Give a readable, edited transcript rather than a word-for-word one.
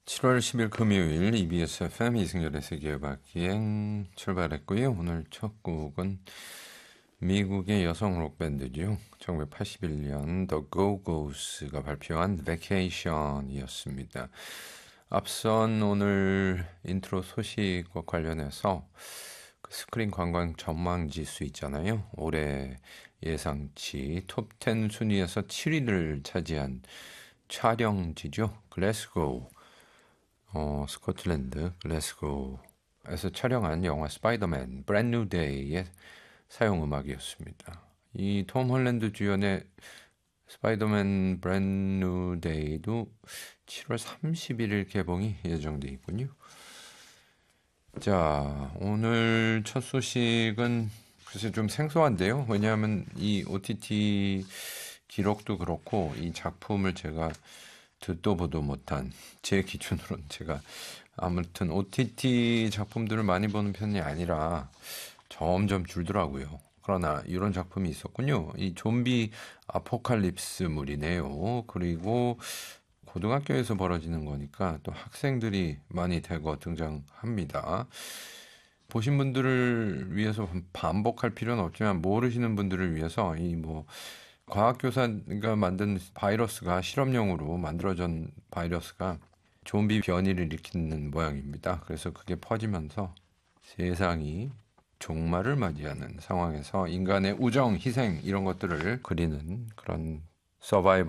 7월 10일 금요일 EBS FM 이승열의 세계음악기행 출발했고요. 오늘 첫 곡은 미국의 여성 록밴드죠. 1981년 The Go-Go's가 발표한 Vacation이었습니다. 앞선 오늘 인트로 소식과 관련해서 그 스크린 관광 전망 지수 있잖아요. 올해 예상치 톱10 순위에서 7위를 차지한 촬영지죠. 글래스고, 스코틀랜드 글래스고에서 촬영한 영화 스파이더맨 브랜드 뉴 데이의 사용 음악이었습니다. 이 톰 홀랜드 주연의 스파이더맨 브랜드 뉴 데이도 7월 31일 개봉이 예정돼 있군요. 자, 오늘 첫 소식은 글쎄 좀 생소한데요. 왜냐하면 이 OTT 기록도 그렇고 이 작품을 제가 듣도 보도 못한 제 기준으로는 제가 아무튼 OTT 작품들을 많이 보는 편이 아니라 점점 줄더라고요. 그러나 이런 작품이 있었군요. 이 좀비 아포칼립스물이네요. 그리고 고등학교에서 벌어지는 거니까 또 학생들이 많이 대거 등장합니다. 보신 분들을 위해서 반복할 필요는 없지만 모르시는 분들을 위해서 이 뭐 과학교사가 만든 바이러스가 실험용으로 만들어진 바이러스가 좀비 변이를 일으키는 모양입니다. 그래서 그게 퍼지면서 세상이 종말을 맞이하는 상황에서 인간의 우정, 희생 이런 것들을 그리는 그런 서바이벌